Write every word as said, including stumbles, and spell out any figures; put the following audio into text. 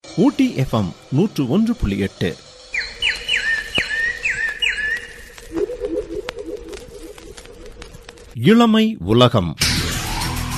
ஊட்டி FM நூற்று ஒன்று புள்ளி எட்டு. இளமை உலகம்.